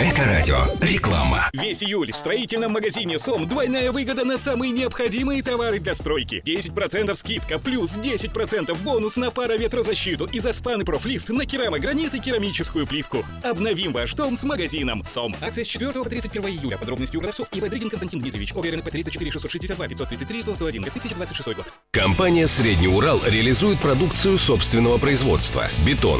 Эко-радио. Реклама. Весь июль в строительном магазине СОМ двойная выгода на самые необходимые товары для стройки. 10% скидка плюс 10% бонус на пароветрозащиту и Заспан и Профлист на керамогранит и керамическую плитку. Обновим ваш дом с магазином СОМ. Акция с 4 по 31 июля. Подробности у продавцов. ИВ Дрыгин Константин Дмитриевич. ОГРНП 304 662 533 101 2026 год. Компания «Средний Урал» реализует продукцию собственного производства. Бетон,